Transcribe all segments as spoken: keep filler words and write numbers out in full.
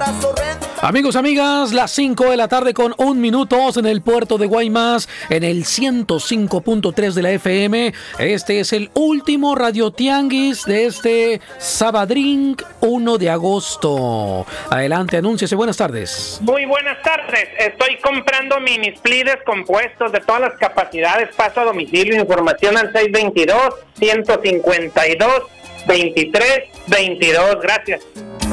Amigos, amigas, las cinco de la tarde con un minuto en el puerto de Guaymas, en el ciento cinco punto tres de la F M. Este es el último Radio Tianguis de este Sabadrín uno de agosto. Adelante, anúnciese, buenas tardes. Muy buenas tardes, estoy comprando mini splitters compuestos de todas las capacidades, paso a domicilio, información al seis veintidós, ciento cincuenta y dos, veintitrés veintidós, gracias.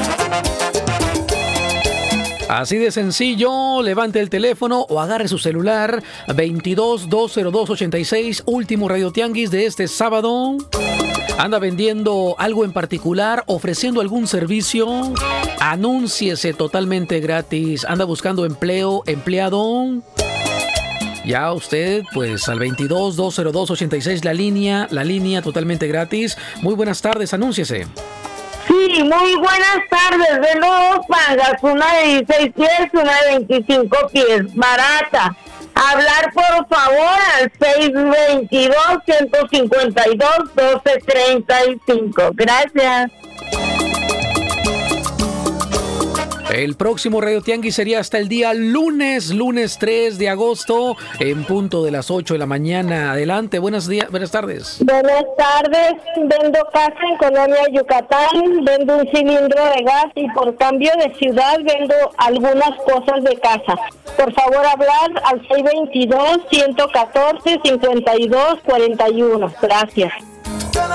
Así de sencillo, levante el teléfono o agarre su celular. Veintidós, dos cero dos, ochenta y seis, último Radio Tianguis de este sábado. ¿Anda vendiendo algo en particular, ofreciendo algún servicio? Anúnciese totalmente gratis. ¿Anda buscando empleo, empleado? Ya usted, pues al veintidós, dos cero dos, ochenta y seis, la línea, la línea totalmente gratis. Muy buenas tardes, anúnciese. Sí, muy buenas tardes. Vendo dos mangas, una de dieciséis pies, una de veinticinco pies, barata. Hablar por favor al seis veintidós, ciento cincuenta y dos, doce treinta y cinco. Gracias. El próximo Radio Tianguis sería hasta el día lunes, lunes tres de agosto, en punto de las ocho de la mañana. Adelante, buenos días, buenas tardes. Buenas tardes, vendo casa en Colonia Yucatán, vendo un cilindro de gas y por cambio de ciudad vendo algunas cosas de casa. Por favor hablar al seis veintidós, ciento catorce, cincuenta y dos, cuarenta y uno. Gracias.